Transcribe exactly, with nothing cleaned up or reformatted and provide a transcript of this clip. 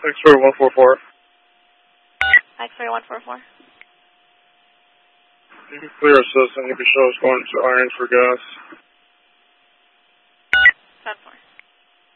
X-ray one four four. X-ray one four four. You can clear assist and you can show us going to iron for gas. ten four.